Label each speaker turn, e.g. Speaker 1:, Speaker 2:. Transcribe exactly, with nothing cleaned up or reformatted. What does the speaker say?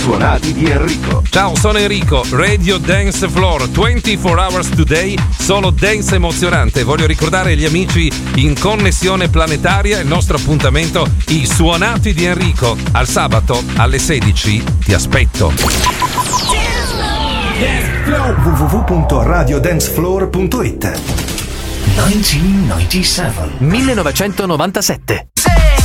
Speaker 1: Suonati di Enrico.
Speaker 2: Ciao, sono Enrico, Radio Dance Floor, ventiquattro hours today, solo dance emozionante. Voglio ricordare agli amici in connessione planetaria il nostro appuntamento, i Suonati di Enrico. Al sabato alle sedici ti aspetto.
Speaker 1: w w w punto radio dance floor punto it
Speaker 3: millenovecentonovantasette